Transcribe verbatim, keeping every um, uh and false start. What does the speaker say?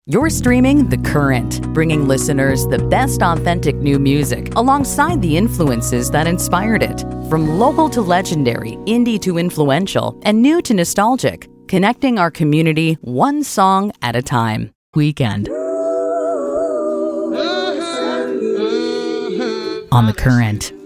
You're streaming The Current, bringing listeners the best authentic new music alongside the influences that inspired it. From local to legendary, indie to influential, and new to nostalgic, connecting our community one song at a time. Weekend. On The Current.